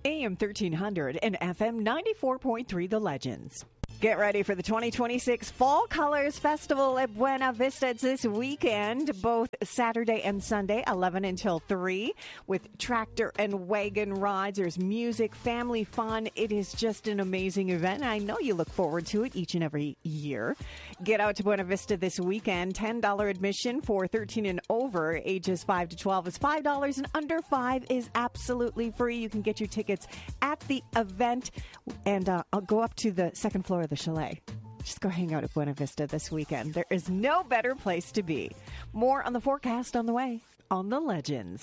AM 1300 and FM 94.3 The Legends. Get ready for the 2026 Fall Colors Festival at Buena Vista. It's this weekend, both Saturday and Sunday, 11 until 3, with tractor and wagon rides. There's music, family fun. It is just an amazing event. I know you look forward to it each and every year. Get out to Buena Vista this weekend. $10 admission for 13 and over. Ages 5 to 12 is $5, and under 5 is absolutely free. You can get your tickets at the event, and I'll go up to the second floor of the chalet. Just go hang out at Buena Vista this weekend. There is no better place to be. More on the forecast on the way on The Legends.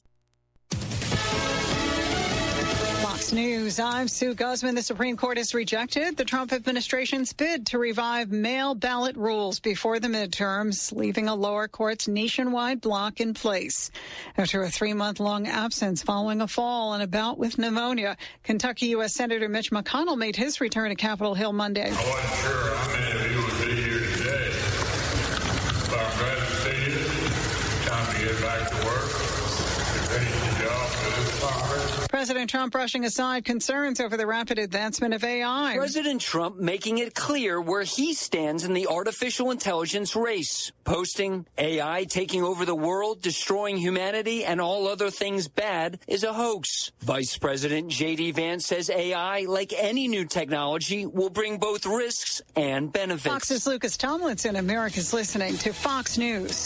Fox News, I'm Sue Guzman. The Supreme Court has rejected the Trump administration's bid to revive mail ballot rules before the midterms, leaving a lower court's nationwide block in place. After a 3-month-long absence following a fall and a bout with pneumonia, Kentucky U.S. Senator Mitch McConnell made his return to Capitol Hill Monday. I wasn't sure how many of you would be here today, but I'm glad to see you. Time to get back to work. Finish the job for this Congress. President Trump brushing aside concerns over the rapid advancement of AI. President Trump making it clear where he stands in the artificial intelligence race, posting AI taking over the world, destroying humanity, and all other things bad is a hoax. Vice President J.D. Vance says AI, like any new technology, will bring both risks and benefits. Fox's Lucas Tomlinson. America's listening to Fox News.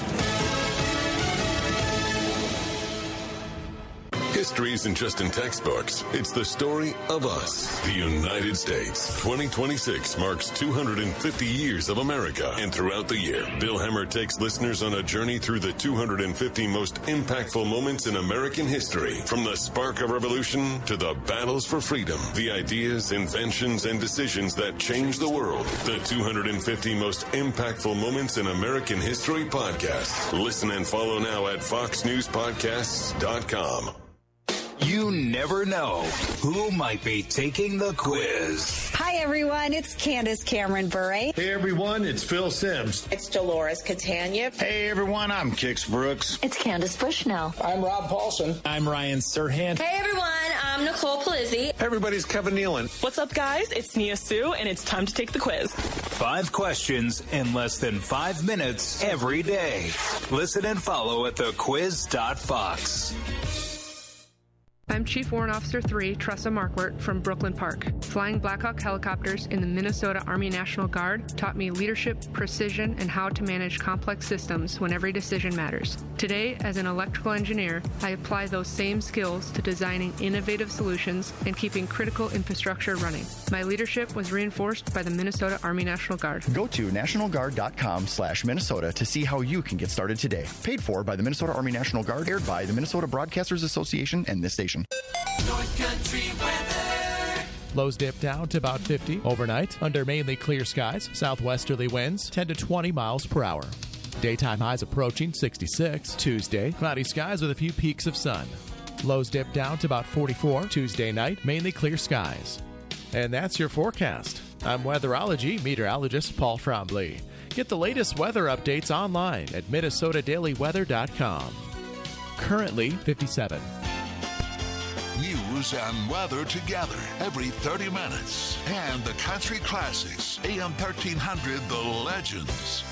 History isn't just in textbooks. It's the story of us, the United States. 2026 marks 250 years of America. And throughout the year, Bill Hemmer takes listeners on a journey through the 250 most impactful moments in American history. From the spark of revolution to the battles for freedom, the ideas, inventions, and decisions that changed the world. The 250 most impactful moments in American history podcast. Listen and follow now at foxnewspodcasts.com. You never know who might be taking the quiz. Hi, everyone. It's Candace Cameron Bure. Hey, everyone. It's Phil Sims. It's Dolores Catania. Hey, everyone. I'm Kix Brooks. It's Candace Bushnell. I'm Rob Paulson. I'm Ryan Serhant. Hey, everyone. I'm Nicole Palizzi. Hey, everybody's Kevin Nealon. What's up, guys? It's Nia Sue, and it's time to take the quiz. 5 questions in less than 5 minutes every day. Listen and follow at thequiz.fox. I'm Chief Warrant Officer 3, Tressa Markwart from Brooklyn Park. Flying Black Hawk helicopters in the Minnesota Army National Guard taught me leadership, precision, and how to manage complex systems when every decision matters. Today, as an electrical engineer, I apply those same skills to designing innovative solutions and keeping critical infrastructure running. My leadership was reinforced by the Minnesota Army National Guard. Go to nationalguard.com/Minnesota to see how you can get started today. Paid for by the Minnesota Army National Guard, aired by the Minnesota Broadcasters Association and this station. North Country weather. Lows dip down to about 50 overnight under mainly clear skies. Southwesterly winds 10 to 20 miles per hour. Daytime highs approaching 66. Tuesday, cloudy skies with a few peaks of sun. Lows dip down to about 44 Tuesday night, mainly clear skies. And that's your forecast. I'm weatherology meteorologist Paul Trombley. Get the latest weather updates online at MinnesotaDailyWeather.com. Currently 57. News and weather together every 30 minutes. And the country classics, AM 1300, The Legends.